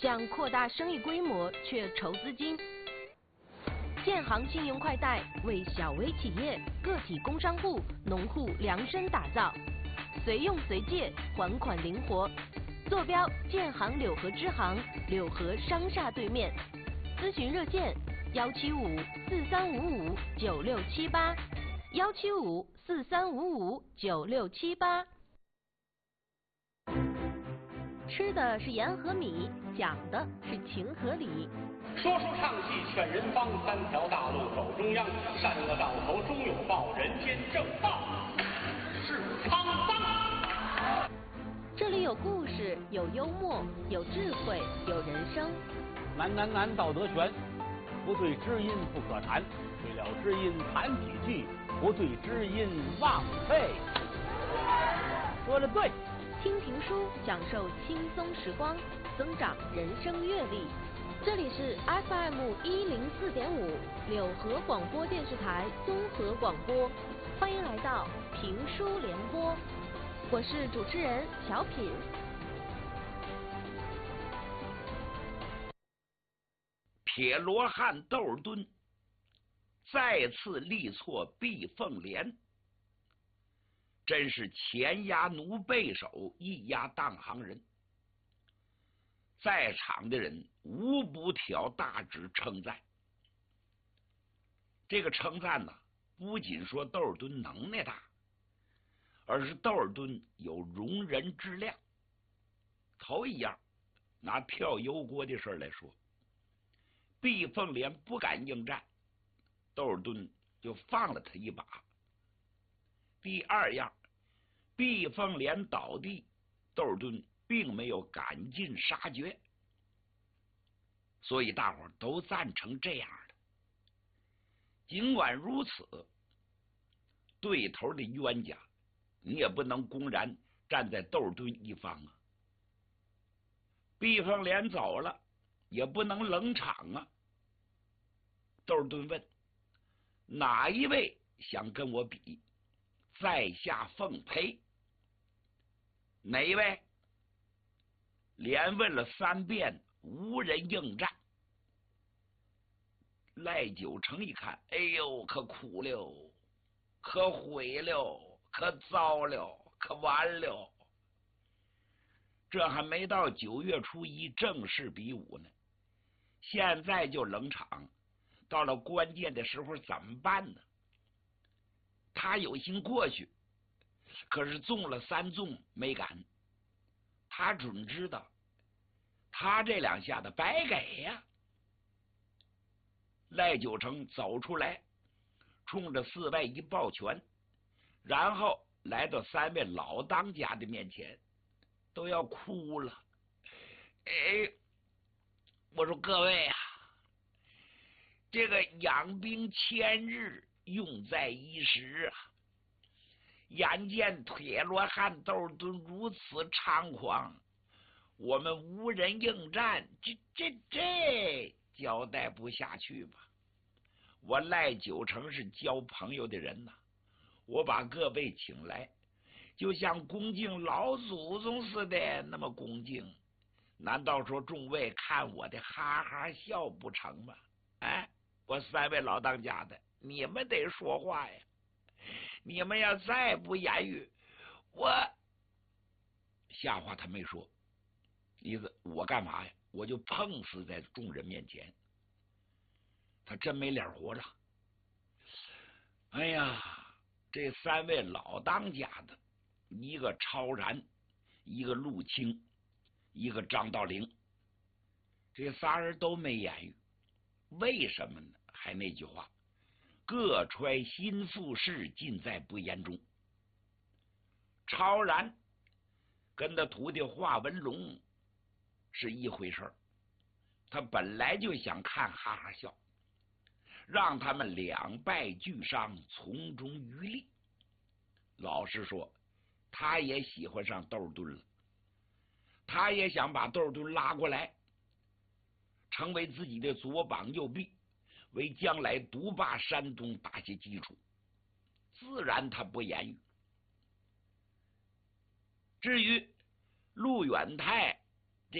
想扩大生意规模却筹资金。建行信用快贷为小微企业、个体工商户、农户量身打造，随用随借，还款灵活。坐标：建行柳河支行，柳河商厦对面。咨询热线：175-4355-9678，175-4355-9678。吃的是盐和米，讲的是情和理。 说书唱戏劝人方，三条大路走中央，善恶到头终有报，人间正道是沧桑。 这里有故事，有幽默，有智慧，有人生。 难，道德悬，不对知音不可谈，对了知音谈几句，不对知音枉费。说的对。 听评书，享受轻松时光，增长人生阅历。这里是 FM104.5 柳河广播电视台综合广播，欢迎来到评书联播，我是主持人小品。 铁罗汉窦尔敦再次力挫毕凤莲，真是前压奴背手，一压当行人。在场的人无不挑大指称赞。这个称赞呢，不仅说窦尔敦能耐大，而是窦尔敦有容人之量。头一样，拿跳油锅的事来说，毕凤莲不敢应战，窦尔敦就放了他一把。第二样，毕凤莲倒地，窦尔敦并没有赶尽杀绝，所以大伙都赞成这样的。尽管如此，对头的冤家，你也不能公然站在窦尔敦一方啊。毕凤莲走了，也不能冷场啊。窦尔敦问：哪一位想跟我比？在下奉陪。哪一位？连问了3遍，无人应战。赖九成一看，哎呦，可苦了，可毁了，可糟了，可完了。这还没到9月初1正式比武呢，现在就冷场，到了关键的时候怎么办呢？他有心过去，可是中了3中没敢。他准知道，他这2下子白给呀。赖九成走出来，冲着4位一抱拳，然后来到3位老当家的面前，都要哭了。哎，我说各位啊，这个养兵千日，用在一时啊！眼见铁罗汉窦尔敦如此猖狂，我们无人应战，这交代不下去吧？我赖九成是交朋友的人呐，我把各位请来，就像恭敬老祖宗似的那么恭敬，难道说众位看我的哈哈笑不成吗？哎，我3位老当家的，你们得说话呀！你们要再不言语，我瞎话他没说，意思我干嘛呀？我就碰死在众人面前。他真没脸活着。哎呀，这3位老当家的，一个超然，一个陆清，一个张道陵，这仨人都没言语。为什么呢？还那句话，各揣心腹事，尽在不言中。超然跟他徒弟华文龙是一回事，他本来就想看哈哈笑，让他们2败俱伤，从中渔利。老实说，他也喜欢上窦尔敦了，他也想把窦尔敦拉过来，成为自己的左膀右臂，为将来独霸山东打下基础。自然他不言语。至于陆远泰